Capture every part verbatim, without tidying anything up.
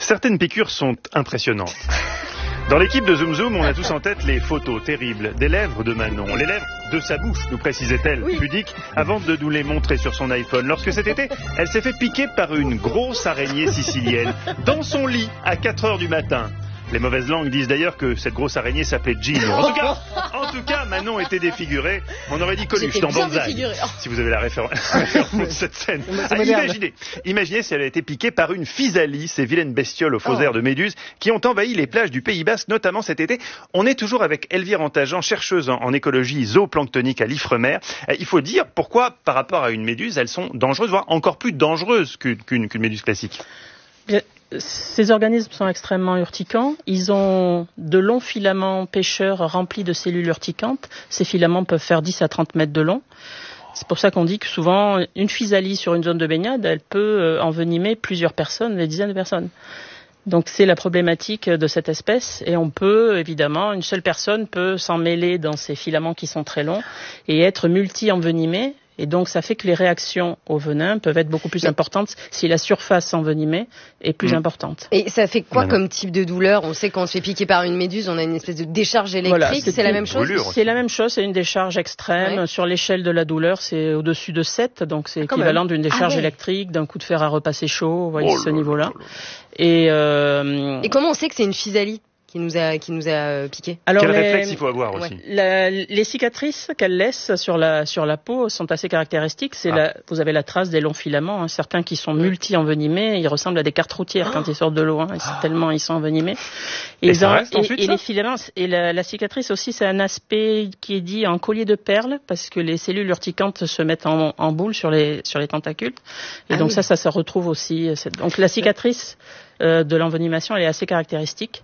Certaines piqûres sont impressionnantes. Dans l'équipe de Zoom Zoom, on a tous en tête les photos terribles des lèvres de Manon. Les lèvres de sa bouche, nous précisait-elle, oui. pudique, avant de nous les montrer sur son iPhone. Lorsque cet été, elle s'est fait piquer par une grosse araignée sicilienne dans son lit à quatre heures du matin. Les mauvaises langues disent d'ailleurs que cette grosse araignée s'appelait Gino. En tout cas, en tout cas, Manon était défigurée. On aurait dit Coluche dans Banzai. Oh. Si vous avez la référence de cette scène. Ah, imaginez, imaginez si elle a été piquée par une physalie, ces vilaines bestioles aux faux airs oh. de méduses qui ont envahi les plages du Pays Basque, notamment cet été. On est toujours avec Elvire Antajan, chercheuse en, en écologie zooplanctonique à l'Ifremer. Il faut dire pourquoi, par rapport à une méduse, elles sont dangereuses, voire encore plus dangereuses qu'une, qu'une, qu'une méduse classique. Bien. Ces organismes sont extrêmement urticants. Ils ont de longs filaments pêcheurs remplis de cellules urticantes. Ces filaments peuvent faire dix à trente mètres de long. C'est pour ça qu'on dit que souvent, une physalie sur une zone de baignade, elle peut envenimer plusieurs personnes, des dizaines de personnes. Donc c'est la problématique de cette espèce et on peut, évidemment, une seule personne peut s'en mêler dans ces filaments qui sont très longs et être multi-envenimée. Et donc, ça fait que les réactions au venin peuvent être beaucoup plus importantes si la surface envenimée est plus mmh. importante. Et ça fait quoi comme type de douleur ? On sait que quand on se fait piquer par une méduse, on a une espèce de décharge électrique. Voilà, c'est, c'est la même chose ? C'est la même chose, c'est une décharge extrême. Ouais. Sur l'échelle de la douleur, c'est au-dessus de sept, donc c'est ah, équivalent d'une décharge ah, ouais. électrique, d'un coup de fer à repasser chaud, vous voyez oh ce niveau-là. Là là. Et, euh... Et comment on sait que c'est une physalie ? qui nous a qui nous a piqué. Alors quel les, réflexe il faut avoir aussi ouais, la, les cicatrices qu'elle laisse sur la sur la peau sont assez caractéristiques. C'est ah. la, vous avez la trace des longs filaments. Hein, certains qui sont multi-envenimés, ils ressemblent à des cartes routières ah. quand ils sortent de l'eau. Hein, ah. Tellement ils sont envenimés. Et, et, ça en, reste et, ensuite, et ça les filaments et la, la cicatrice aussi, c'est un aspect qui est dit en collier de perles parce que les cellules urticantes se mettent en, en boule sur les sur les tentacules. Et ah donc oui. ça, ça se retrouve aussi. Donc la cicatrice euh, de l'envenimation, elle est assez caractéristique.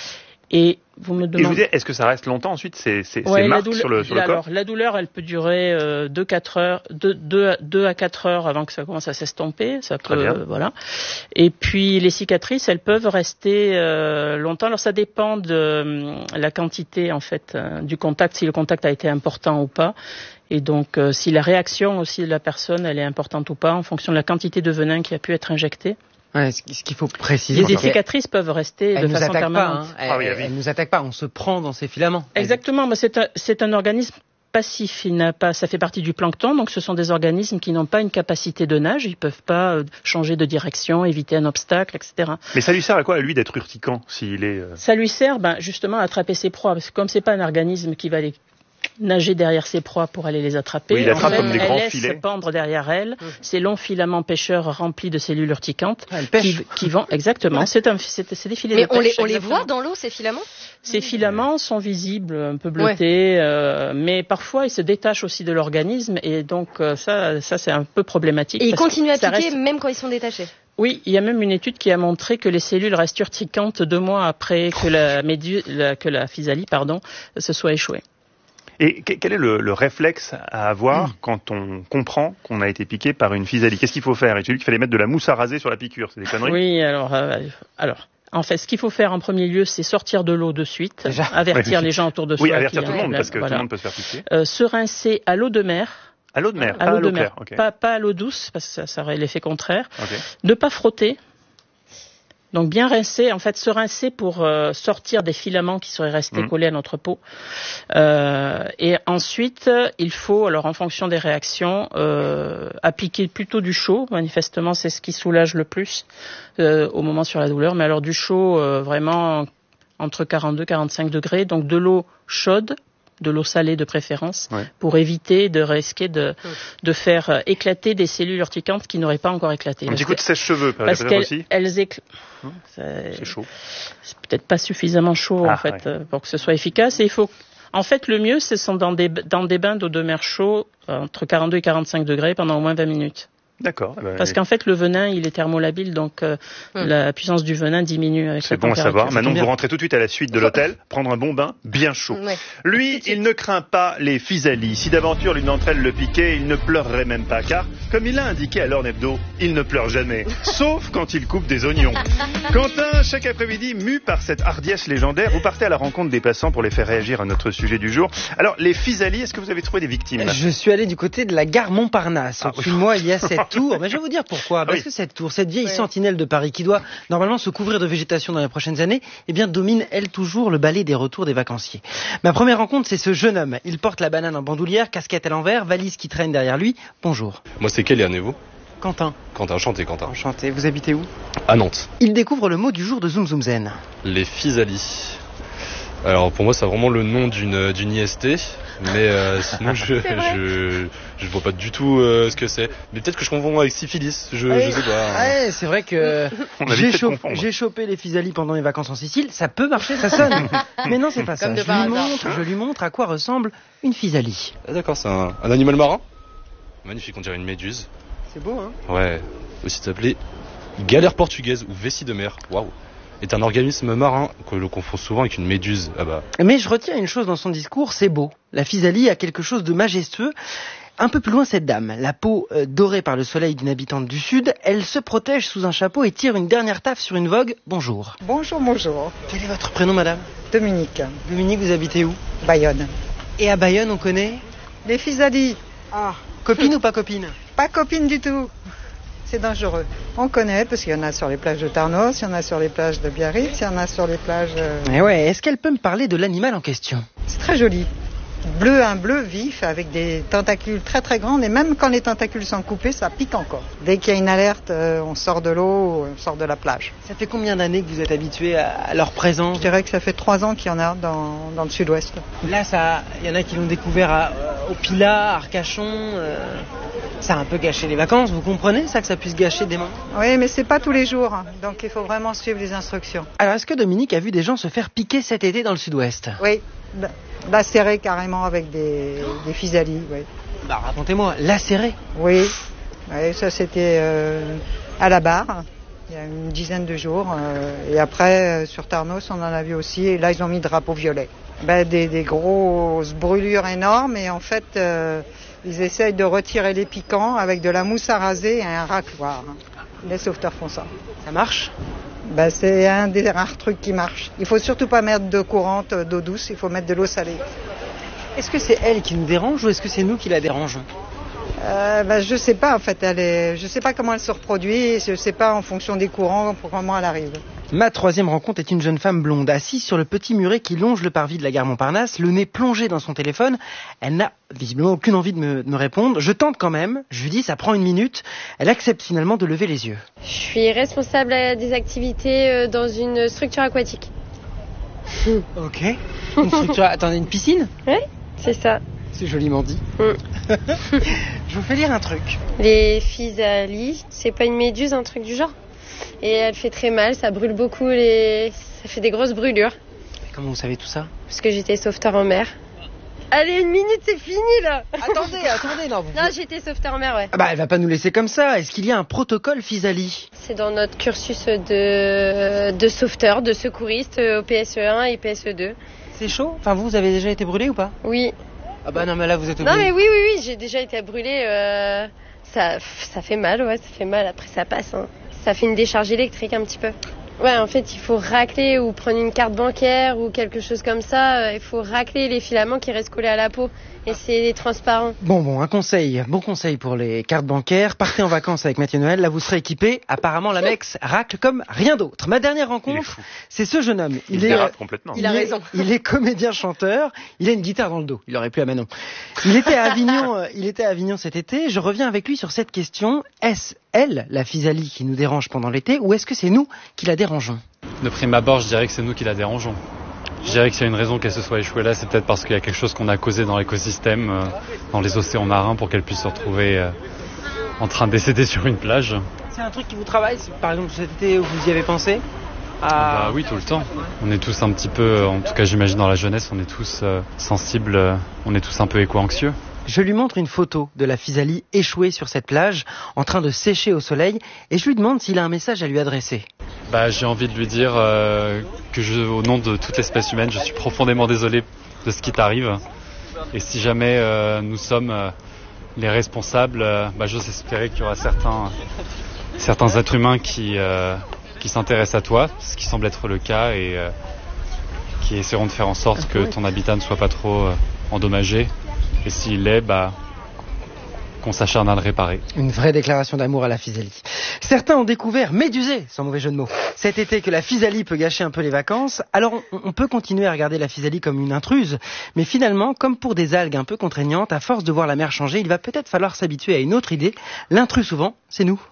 Et vous me demandez... Et je vous dis, est-ce que ça reste longtemps ensuite ces, ces, ouais, ces marques douleur, sur le, sur le alors, corps ? La douleur, elle peut durer euh, deux à quatre heures avant que ça commence à s'estomper. Ça peut, euh, voilà. Et puis les cicatrices, elles peuvent rester euh, longtemps. Alors ça dépend de euh, la quantité en fait euh, du contact, si le contact a été important ou pas. Et donc euh, si la réaction aussi de la personne, elle est importante ou pas, en fonction de la quantité de venin qui a pu être injecté. Ouais, ce qu'il faut préciser, les cicatrices peuvent rester elle de façon permanente. Pas, hein. Elle, ah oui, elle, elle nous attaque pas, on se prend dans ces filaments. Exactement, mais c'est un, c'est un organisme passif. Il n'a pas, ça fait partie du plancton, donc ce sont des organismes qui n'ont pas une capacité de nage. Ils peuvent pas euh, changer de direction, éviter un obstacle, et cetera. Mais ça lui sert à quoi, à lui, d'être urticant, s'il est euh... Ça lui sert, ben justement, à attraper ses proies, parce que comme c'est pas un organisme qui va les nager derrière ses proies pour aller les attraper. Oui, il attrape comme des grands filets. Elle laisse pendre derrière elle mmh. ces longs filaments pêcheurs remplis de cellules urticantes elle pêche. Qui, qui vont exactement. Ouais. C'est, un, c'est, c'est des filets Mais de pêche. Mais on les, on les voit dans l'eau ces filaments ? Ces filaments sont visibles, un peu bleutés, ouais. euh, mais parfois ils se détachent aussi de l'organisme et donc euh, ça, ça c'est un peu problématique. Et ils continuent à piquer reste... même quand ils sont détachés. Oui, il y a même une étude qui a montré que les cellules restent urticantes deux mois après que la méduse, la, que la physalie, pardon, se soit échouée. Et quel est le, le réflexe à avoir mmh. quand on comprend qu'on a été piqué par une physalie ? Qu'est-ce qu'il faut faire ? Et tu as dit qu'il fallait mettre de la mousse à raser sur la piqûre, c'est des conneries ? Oui, alors, euh, alors, en fait, ce qu'il faut faire en premier lieu, c'est sortir de l'eau de suite, Déjà. avertir oui. les gens autour de soi. Oui, avertir tout le monde, parce que voilà. tout le monde peut se faire piquer. Euh, se rincer à l'eau de mer. À l'eau de mer, à l'eau, à l'eau de mer, okay. pas, pas à l'eau douce, parce que ça, ça aurait l'effet contraire. Okay. Ne pas frotter. Donc bien rincer, en fait se rincer pour euh, sortir des filaments qui seraient restés mmh. collés à notre peau. Euh, et ensuite, il faut, alors en fonction des réactions, euh, appliquer plutôt du chaud. Manifestement, c'est ce qui soulage le plus euh, au moment sur la douleur. Mais alors du chaud, euh, vraiment entre quarante-deux et quarante-cinq degrés. Donc de l'eau chaude, de l'eau salée de préférence, ouais. pour éviter de risquer de, de faire éclater des cellules urticantes qui n'auraient pas encore éclaté. Un petit coup de sèche-cheveux, parce qu'elles aussi. Elles éclatent. C'est, c'est chaud. C'est peut-être pas suffisamment chaud ah, en fait ouais. pour que ce soit efficace. Et il faut. En fait, le mieux, ce sont dans des dans des bains d'eau de mer chaud entre quarante-deux et quarante-cinq degrés pendant au moins vingt minutes. D'accord. Bah, Parce qu'en fait, le venin, il est thermolabile, donc euh, hum. la puissance du venin diminue avec C'est la bon température. à savoir. Maintenant, vous rentrez tout de suite à la suite de l'hôtel, prendre un bon bain bien chaud. Ouais. Lui, il ne craint pas les physalies. Si d'aventure l'une d'entre elles le piquait, il ne pleurerait même pas, car, comme il l'a indiqué à l'Orne Hebdo, il ne pleure jamais, sauf quand il coupe des oignons. Quentin, chaque après-midi, mu par cette hardiesse légendaire, vous partez à la rencontre des passants pour les faire réagir à notre sujet du jour. Alors, les physalies, est-ce que vous avez trouvé des victimes ? Je suis allé du côté de la gare Montparnasse. Ah, Au-dessus de moi, il y a cette tour, mais je vais vous dire pourquoi. Parce oui. que cette tour, cette vieille oui. sentinelle de Paris qui doit normalement se couvrir de végétation dans les prochaines années, eh bien domine elle toujours le balai des retours des vacanciers. Ma première rencontre, c'est ce jeune homme. Il porte la banane en bandoulière, casquette à l'envers, valise qui traîne derrière lui. Bonjour. Moi c'est Kélian, et vous ? Quentin. Quentin, enchanté Quentin. Enchanté. Vous habitez où ? À Nantes. Il découvre le mot du jour de Zoom Zoom Zen. Les physalis. Alors pour moi c'est vraiment le nom d'une, d'une I S T, mais euh, sinon je, je je vois pas du tout euh, ce que c'est. Mais peut-être que je confonds avec syphilis, je, ouais. je sais pas. Ouais, c'est vrai que j'ai, chopé, j'ai chopé les physalis pendant mes vacances en Sicile, ça peut marcher, ça sonne. Mais non, c'est pas Comme ça. Je lui, montre, je lui montre à quoi ressemble une physalie. Ah, d'accord, c'est un, un animal marin. Magnifique, on dirait une méduse. C'est beau, hein ? Ouais, aussi appelé galère portugaise ou vessie de mer. Waouh. Est un organisme marin que l'on confond souvent avec une méduse. Ah bah. Mais je retiens une chose dans son discours, c'est beau. La physalie a quelque chose de majestueux. Un peu plus loin, cette dame, la peau euh, dorée par le soleil d'une habitante du Sud, elle se protège sous un chapeau et tire une dernière taffe sur une vogue. Bonjour. Bonjour, bonjour. Quel est votre prénom, madame ? Dominique. Dominique, vous habitez où ? Bayonne. Et à Bayonne, on connaît ? Les physalies. Ah, copine ou pas copine ? Pas copine du tout. C'est dangereux. On connaît parce qu'il y en a sur les plages de Tarnos, il y en a sur les plages de Biarritz, il y en a sur les plages... Euh... Et ouais, est-ce qu'elle peut me parler de l'animal en question ? C'est très joli. Bleu, un bleu vif avec des tentacules très très grandes et même quand les tentacules sont coupés, ça pique encore. Dès qu'il y a une alerte, euh, on sort de l'eau, on sort de la plage. Ça fait combien d'années que vous êtes habitué à, à leur présence ? Je dirais que ça fait trois ans qu'il y en a dans, dans le sud-ouest. Là, ça, il y en a qui l'ont découvert à, au Pilat, à Arcachon... Euh... Ça a un peu gâché les vacances, vous comprenez ça, que ça puisse gâcher des moments ? Oui, mais c'est pas tous les jours, donc il faut vraiment suivre les instructions. Alors, est-ce que Dominique a vu des gens se faire piquer cet été dans le sud-ouest ? Oui, lacérés carrément avec des, des physalies, oui. Bah, racontez-moi, lacérés ? Oui, oui, ça c'était euh, à la barre, il y a une dizaine de jours, euh, et après, euh, sur Tarnos, on en a vu aussi, et là, ils ont mis drapeau violet. Ben, des, des grosses brûlures énormes, et en fait... Euh, Ils essayent de retirer les piquants avec de la mousse à raser et un racloir. Les sauveteurs font ça. Ça marche ? Ben, c'est un des rares trucs qui marche. Il faut surtout pas mettre d'eau courante, d'eau douce, il faut mettre de l'eau salée. Est-ce que c'est elle qui nous dérange ou est-ce que c'est nous qui la dérangeons ? euh, ben, Je sais pas en fait. Elle est... Je sais pas comment elle se reproduit. Je sais pas en fonction des courants comment elle arrive. Ma troisième rencontre est une jeune femme blonde assise sur le petit muret qui longe le parvis de la gare Montparnasse, le nez plongé dans son téléphone. Elle n'a visiblement aucune envie de me, de me répondre. Je tente quand même. Je lui dis, ça prend une minute. Elle accepte finalement de lever les yeux. Je suis responsable des activités dans une structure aquatique. Ok. Une structure... Attendez, une piscine ? Oui, c'est ça. C'est joliment dit. Mm. Je vous fais lire un truc. Les physalies, c'est pas une méduse, un truc du genre ? Et elle fait très mal, ça brûle beaucoup, les... ça fait des grosses brûlures. Mais comment vous savez tout ça ? Parce que j'étais sauveteur en mer. Allez, une minute, c'est fini là. Attendez, attendez, non. Vous... Non, j'étais sauveteur en mer, ouais. Ah bah, elle va pas nous laisser comme ça. Est-ce qu'il y a un protocole physalie ? C'est dans notre cursus de, de sauveteur, de secouriste au P S E un et P S E deux. C'est chaud ? Enfin, vous, vous avez déjà été brûlé ou pas ? Oui. Ah bah non, mais là, vous êtes obligé. Non, mais oui, oui, oui, j'ai déjà été brûlé. Euh... Ça, ça fait mal, ouais, ça fait mal. Après, ça passe, hein. Ça fait une décharge électrique un petit peu. Ouais, en fait, il faut racler ou prendre une carte bancaire ou quelque chose comme ça. Il faut racler les filaments qui restent collés à la peau. Et c'est transparent. Bon, bon, un conseil. Bon conseil pour les cartes bancaires. Partez en vacances avec Mathieu Noël. Là, vous serez équipés. Apparemment, la Mex racle comme rien d'autre. Ma dernière rencontre, c'est ce jeune homme. Il, il est, dérape complètement. Il, il a raison. Est, il est comédien-chanteur. Il a une guitare dans le dos. Il aurait pu à Manon. Il était à Avignon, il était à Avignon cet été. Je reviens avec lui sur cette question. Est-ce elle, la physalie, qui nous dérange pendant l'été, ou est-ce que c'est nous qui la dérangeons ? De prime abord, je dirais que c'est nous qui la dérangeons. Je dirais qu'il y a une raison qu'elle se soit échouée là, c'est peut-être parce qu'il y a quelque chose qu'on a causé dans l'écosystème, euh, dans les océans marins, pour qu'elle puisse se retrouver euh, en train de décéder sur une plage. C'est un truc qui vous travaille, par exemple cet été, vous y avez pensé ? Ah... Bah oui, tout le temps. On est tous un petit peu, en tout cas j'imagine dans la jeunesse, on est tous euh, sensibles, euh, on est tous un peu éco-anxieux. Je lui montre une photo de la physalie échouée sur cette plage, en train de sécher au soleil, et je lui demande s'il a un message à lui adresser. Bah, j'ai envie de lui dire euh, que je, au nom de toute l'espèce humaine, je suis profondément désolé de ce qui t'arrive. Et si jamais euh, nous sommes euh, les responsables, euh, bah, j'ose espérer qu'il y aura certains, certains êtres humains qui, euh, qui s'intéressent à toi, ce qui semble être le cas, et euh, qui essaieront de faire en sorte que ton habitat ne soit pas trop euh, endommagé. Et s'il l'est, bah, qu'on s'acharne à le réparer. Une vraie déclaration d'amour à la physalie. Certains ont découvert, médusé, sans mauvais jeu de mots, cet été que la physalie peut gâcher un peu les vacances. Alors on, on peut continuer à regarder la physalie comme une intruse, mais finalement, comme pour des algues un peu contraignantes, à force de voir la mer changer, il va peut-être falloir s'habituer à une autre idée. L'intrus souvent, c'est nous.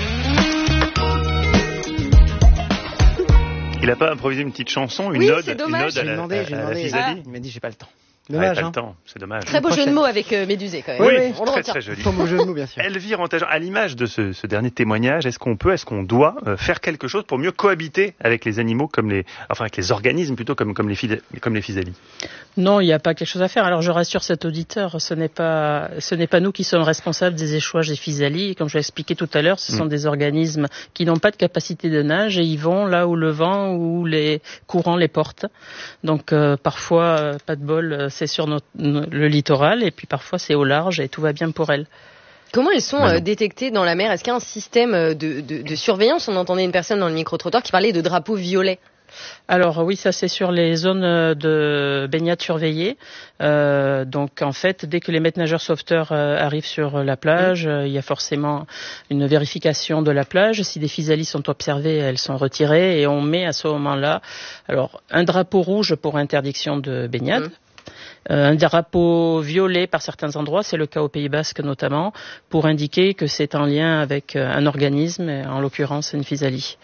Il n'a pas improvisé une petite chanson, une oui, ode, c'est une ode à la, demandé, à, à la physalie. Ah, il m'a dit j'ai pas le temps. Dommage, ah, pas hein. le temps, c'est dommage. Très beau jeu de mots avec euh, Médusé quand même. Oui, oui, oui très très joli. Très beau jeu de mots bien sûr. Elvire Antageant, à l'image de ce, ce dernier témoignage, est-ce qu'on peut, est-ce qu'on doit euh, faire quelque chose pour mieux cohabiter avec les animaux comme les, enfin avec les organismes plutôt comme comme les phys- comme les physalies? Non, il n'y a pas quelque chose à faire. Alors je rassure cet auditeur, ce n'est pas ce n'est pas nous qui sommes responsables des échouages des physalies. Comme je l'ai expliqué tout à l'heure, ce mmh. sont des organismes qui n'ont pas de capacité de nage et ils vont là où le vent ou les courants les portent. Donc euh, parfois, euh, pas de bol, c'est sur notre le littoral et puis parfois c'est au large et tout va bien pour elles. Comment elles sont euh, détectées dans la mer? Est-ce qu'il y a un système de, de, de surveillance? On entendait une personne dans le micro-trottoir qui parlait de drapeaux violets. Alors oui, ça c'est sur les zones de baignade surveillées. Euh, donc en fait, dès que les maîtres nageurs sauveteurs euh, arrivent sur la plage, euh, il y a forcément une vérification de la plage. Si des physalies sont observées, elles sont retirées et on met à ce moment-là, alors un drapeau rouge pour interdiction de baignade. Mmh. Euh, un drapeau violet par certains endroits, c'est le cas au Pays Basque notamment, pour indiquer que c'est en lien avec un organisme, en l'occurrence une physalie.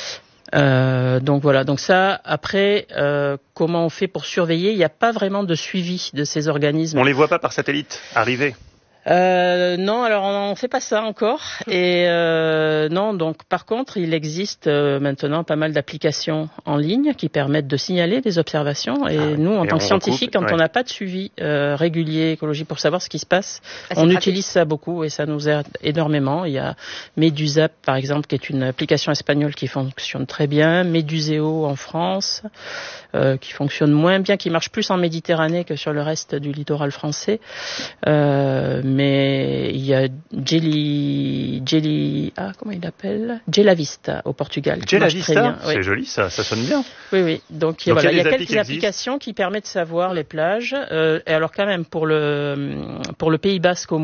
Euh, donc voilà, donc ça, après, euh, comment on fait pour surveiller? Il n'y a pas vraiment de suivi de ces organismes. On les voit pas par satellite arriver? Euh, non, alors on ne fait pas ça encore. Et euh, non, donc par contre, il existe euh, maintenant pas mal d'applications en ligne qui permettent de signaler des observations. Et ah, nous, en et tant que scientifiques, quand ouais. on n'a pas de suivi euh, régulier écologie pour savoir ce qui se passe, ah, on pratique. utilise ça beaucoup et ça nous aide énormément. Il y a Medusap, par exemple, qui est une application espagnole qui fonctionne très bien, Meduseo en France, euh, qui fonctionne moins bien, qui marche plus en Méditerranée que sur le reste du littoral français. Euh, mais il y a Jelly, Jelly, ah, comment il l'appelle? Gelavista au Portugal. Gelavista, c'est oui. joli, ça, ça sonne bien. Oui, oui. Donc, Donc voilà, il y a, il y a quelques applications qui permettent de savoir les plages. Euh, et alors quand même pour le pour le Pays Basque au